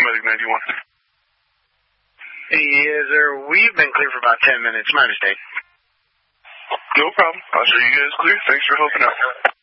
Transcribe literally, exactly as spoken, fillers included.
Medic ninety-one. Yes, sir. We've been clear for about ten minutes. My mistake. No problem. I'll show you guys clear. Thanks for helping out.